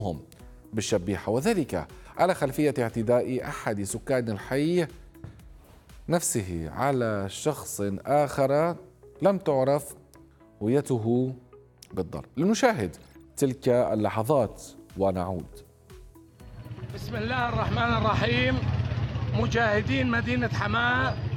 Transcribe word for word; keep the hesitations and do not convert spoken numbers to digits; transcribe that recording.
بالشبيحة، وذلك على خلفية اعتداء أحد سكان الحي نفسه على شخص آخر لم تعرف هويته بالضرب. لنشاهد تلك اللحظات ونعود. بسم الله الرحمن الرحيم. مجاهدين مدينة حماة